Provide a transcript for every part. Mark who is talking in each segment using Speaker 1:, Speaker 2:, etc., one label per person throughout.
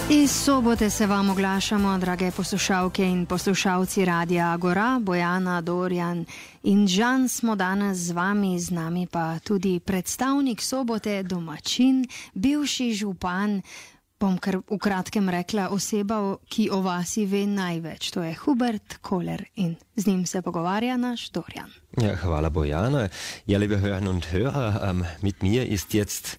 Speaker 1: Iz sobote se vam oglašamo, drage poslušalke in poslušalci Radia Agora, Bojana, Dorjan in Žan smo danes z vami, z nami pa tudi predstavnik sobote, domačin, bivši župan, bom kar v kratkem rekla, oseba, ki o vasi ve največ, to je Hubert Koller in z njim se pogovarja naš Dorjan.
Speaker 2: Ja, hvala Bojana. Ja, liebe Hörerinnen und Hörer, mit mir ist jetzt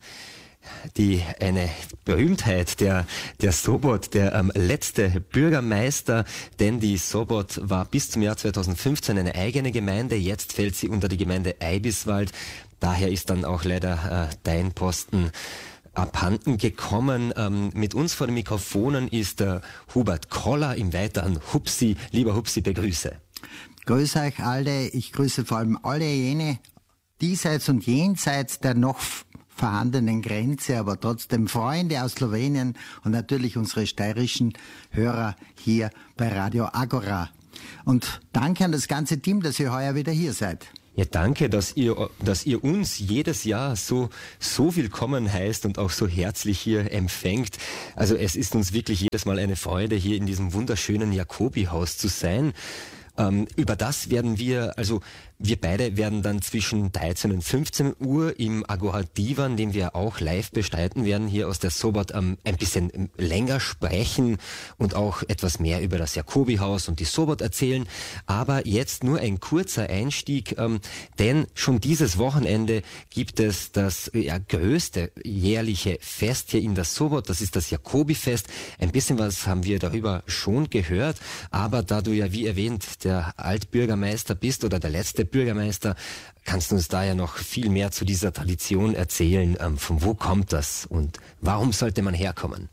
Speaker 2: eine Berühmtheit, der Sobot, der letzte Bürgermeister, denn die Sobot war bis zum Jahr 2015 eine eigene Gemeinde, jetzt fällt sie unter die Gemeinde Eibiswald, daher ist dann auch leider dein Posten abhanden gekommen. Mit uns vor den Mikrofonen ist Hubert Koller, im Weiteren Hupsi. Lieber Hupsi, begrüße.
Speaker 3: Grüße euch alle, ich grüße vor allem alle jene diesseits und jenseits der noch vorhandenen Grenze, aber trotzdem Freunde aus Slowenien und natürlich unsere steirischen Hörer hier bei Radio Agora. Und danke an das ganze Team, dass ihr heuer wieder hier seid.
Speaker 2: Ja, danke, dass ihr uns jedes Jahr so willkommen heißt und auch so herzlich hier empfängt. Also es ist uns wirklich jedes Mal eine Freude, hier in diesem wunderschönen Jakobi-Haus zu sein. Über das werden wir beide werden dann zwischen 13 und 15 Uhr im Agora Divan, den wir auch live bestreiten werden, hier aus der Sobot ein bisschen länger sprechen und auch etwas mehr über das Jakobi-Haus und die Sobot erzählen. Aber jetzt nur ein kurzer Einstieg, denn schon dieses Wochenende gibt es das größte jährliche Fest hier in der Sobot, das ist das Jakobi-Fest. Ein bisschen was haben wir darüber schon gehört, aber da du ja, wie erwähnt, der Altbürgermeister bist oder der letzte Bürgermeister, kannst du uns da ja noch viel mehr zu dieser Tradition erzählen. Von wo kommt das und warum sollte man herkommen?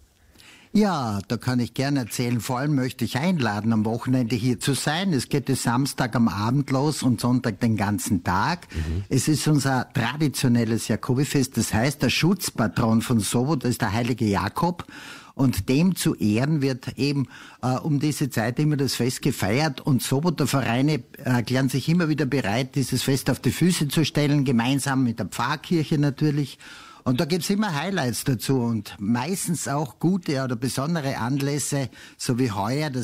Speaker 3: Ja, da kann ich gerne erzählen. Vor allem möchte ich einladen, am Wochenende hier zu sein. Es geht Samstag am Abend los und Sonntag den ganzen Tag. Es ist unser traditionelles Jakobifest. Das heißt, der Schutzpatron von Sobot ist der heilige Jakob. Und dem zu Ehren wird eben um diese Zeit immer das Fest gefeiert. Und Soboter Vereine erklären sich immer wieder bereit, dieses Fest auf die Füße zu stellen, gemeinsam mit der Pfarrkirche natürlich. Und da gibt's immer Highlights dazu und meistens auch gute oder besondere Anlässe, so wie heuer die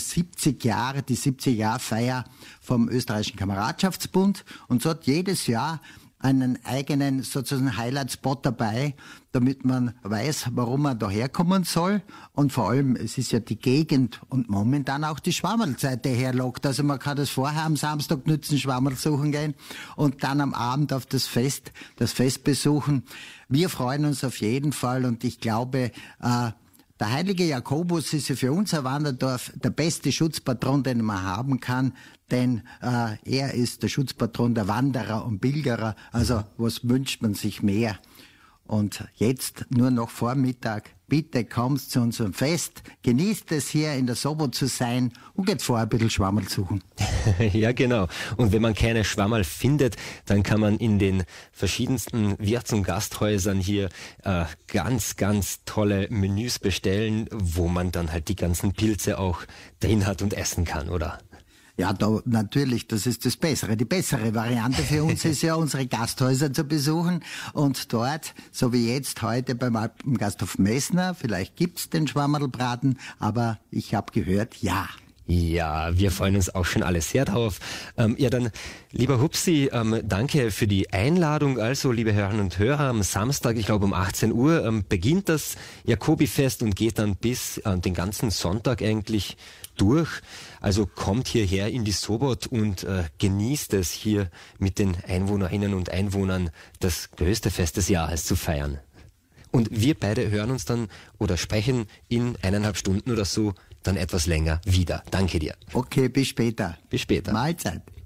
Speaker 3: 70-Jahr-Feier vom Österreichischen Kameradschaftsbund. Und so hat jedes Jahr einen eigenen sozusagen Highlight-Spot dabei, damit man weiß, warum man da herkommen soll. Und vor allem, es ist ja die Gegend und momentan auch die Schwammerlzeit, die herlockt. Also man kann das vorher am Samstag nützen, Schwammerl suchen gehen und dann am Abend auf das Fest besuchen. Wir freuen uns auf jeden Fall und ich glaube, der heilige Jakobus ist ja für unser Wanderdorf der beste Schutzpatron, den man haben kann, denn er ist der Schutzpatron der Wanderer und Pilgerer. Also was wünscht man sich mehr? Und jetzt nur noch Vormittag. Bitte kommt zu unserem Fest, genießt es hier in der Sobot zu sein und geht vorher ein bisschen Schwammerl suchen.
Speaker 2: Ja, genau. Und wenn man keine Schwammerl findet, dann kann man in den verschiedensten Wirts- und Gasthäusern hier ganz, ganz tolle Menüs bestellen, wo man dann halt die ganzen Pilze auch drin hat und essen kann, oder?
Speaker 3: Ja, da natürlich, das ist das Bessere. Die bessere Variante für uns ist ja, unsere Gasthäuser zu besuchen und dort, so wie jetzt heute beim Gasthof Messner, vielleicht gibt's den Schwammerlbraten, aber ich habe gehört, ja.
Speaker 2: Ja, wir freuen uns auch schon alle sehr drauf. Ja, dann, lieber Hupsi, danke für die Einladung. Also, liebe Hörerinnen und Hörer, am Samstag, ich glaube um 18 Uhr, beginnt das Jakobi-Fest und geht dann bis den ganzen Sonntag eigentlich durch. Also kommt hierher in die Sobot und genießt es hier mit den Einwohnerinnen und Einwohnern das größte Fest des Jahres zu feiern. Und wir beide hören uns dann oder sprechen in 1,5 Stunden oder so dann etwas länger wieder. Danke dir.
Speaker 3: Okay, bis später.
Speaker 2: Bis später.
Speaker 3: Mahlzeit.